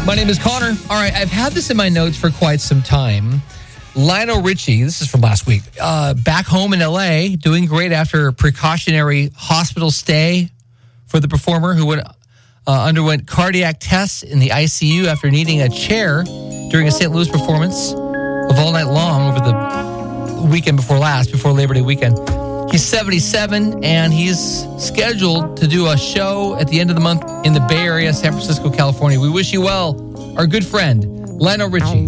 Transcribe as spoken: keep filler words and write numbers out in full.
My name is Connor. All right, I've had this in my notes for quite some time. Lionel Richie, this is from last week, uh, back home in L A, doing great after a precautionary hospital stay for the performer who went, uh, underwent cardiac tests in the I C U after needing a chair during a Saint Louis performance of All Night Long over the weekend before last, before Labor Day weekend. He's seventy-seven, and he's scheduled to do a show at the end of the month in the Bay Area, San Francisco, California. We wish you well, our good friend, Lionel Richie.